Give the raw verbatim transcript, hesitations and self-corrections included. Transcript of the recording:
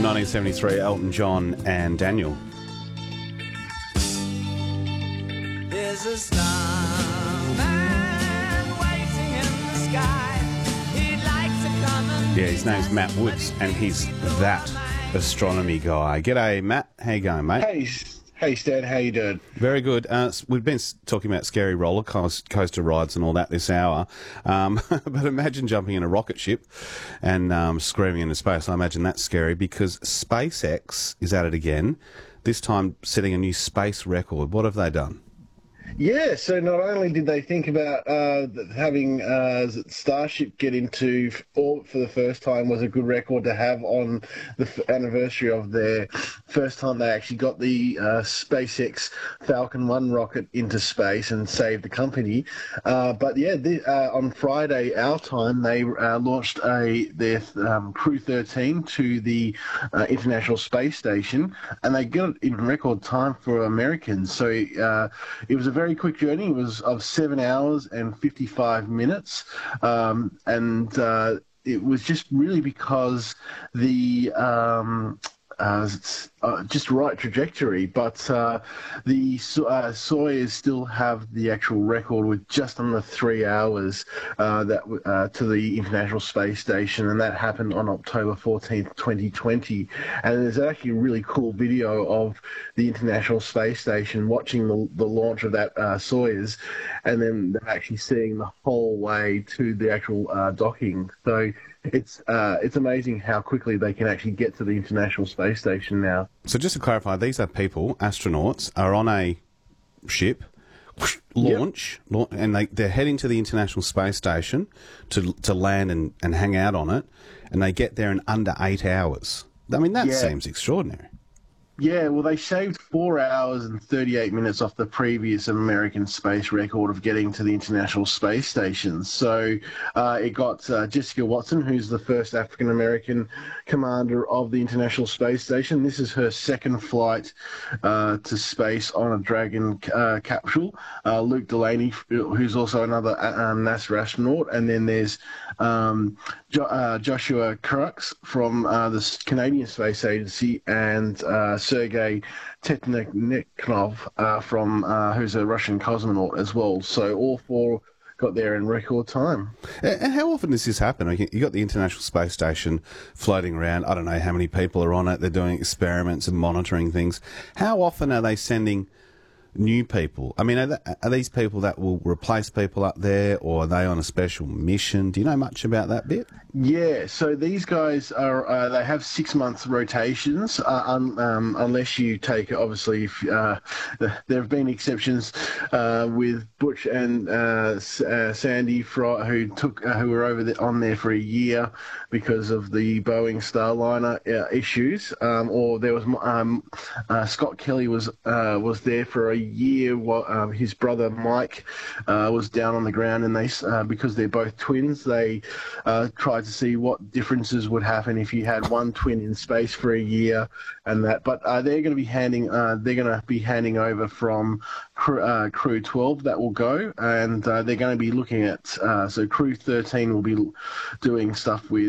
From nineteen seventy-three, Elton John and Daniel. There's a starman waiting in the sky. He'd like to come and Yeah, his name's Matt Woods, and he's that astronomy guy. G'day, Matt. How you going, mate? Hey, hey, Stan. How you doing? Very good. Uh, we've been talking about scary roller coaster rides and all that this hour, um, but imagine jumping in a rocket ship and um, screaming into space. I imagine that's scary because SpaceX is at it again, this time setting a new space record. What have they done? Yeah, so not only did they think about uh, having uh, Starship get into orbit for the first time was a good record to have on the f- anniversary of their first time they actually got the uh, SpaceX Falcon one rocket into space and saved the company. Uh, but yeah, the, uh, on Friday, our time, they uh, launched a their um, Crew thirteen to the uh, International Space Station, and they got it in record time for Americans. So uh, it was a very quick journey. It was of seven hours and fifty-five minutes, um, and uh, it was just really because the um, uh, uh, just right trajectory. But uh, the uh, Soyuz still have the actual record with just under three hours uh, that uh, to the International Space Station, and that happened on October fourteenth, twenty twenty. And there's actually a really cool video of the International Space Station watching the, the launch of that uh, Soyuz, and then they're actually seeing the whole way to the actual uh, docking. So it's uh, it's amazing how quickly they can actually get to the International Space Station now. So just to clarify, these are people, astronauts, are on a ship, launch, yep. launch and they, they're heading to the International Space Station to to land and, and hang out on it, and they get there in under eight hours. I mean, that yeah. seems extraordinary. Yeah, well, they shaved four hours and thirty-eight minutes off the previous American space record of getting to the International Space Station. So uh, it got uh, Jessica Watson, who's the first African-American commander of the International Space Station. This is her second flight uh, to space on a Dragon uh, capsule. Uh, Luke Delaney, who's also another uh, NASA astronaut. And then there's um, jo- uh, Joshua Crux from uh, the Canadian Space Agency, and uh, Sergei Tetnikov uh, from uh, who's a Russian cosmonaut as well. So all four got there in record time. And how often does this happen? You got the International Space Station floating around. I don't know how many people are on it. They're doing experiments and monitoring things. How often are they sending new people? I mean, are, they, are these people that will replace people up there, or are they on a special mission? Do you know much about that bit? Yeah, so these guys are, uh, they have six month rotations, uh, un, um, unless you take, obviously, if, uh, there have been exceptions uh, with Butch and uh, uh, Sandy, Fry, who took, uh, who were over the, on there for a year because of the Boeing Starliner uh, issues, um, or there was um, uh, Scott Kelly was uh, was there for a year while uh, his brother Mike uh, was down on the ground, and they uh, because they're both twins, they uh, tried to see what differences would happen if you had one twin in space for a year and that. But uh, they're going to be handing uh, they're going to be handing over from crew, uh, crew twelve that will go, and uh, they're going to be looking at uh, so crew thirteen will be doing stuff with